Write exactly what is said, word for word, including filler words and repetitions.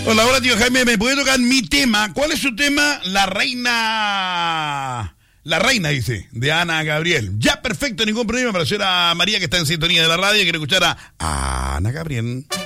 Hola, hola tío Jaime, ¿me puede tocar mi tema? ¿Cuál es su tema? La reina... La reina, dice, de Ana Gabriel. Ya, perfecto, ningún problema para hacer a María que está en sintonía de la radio y quiere escuchar a Ana Gabriel.